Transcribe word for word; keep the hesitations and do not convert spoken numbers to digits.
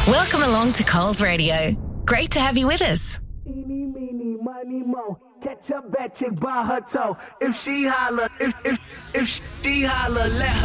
Welcome along to Coles Radio. Great to have you with us. Eeny, meeny, miny, mo. Catch a bad chick by her toe. If she holler, if if if she holler, let her.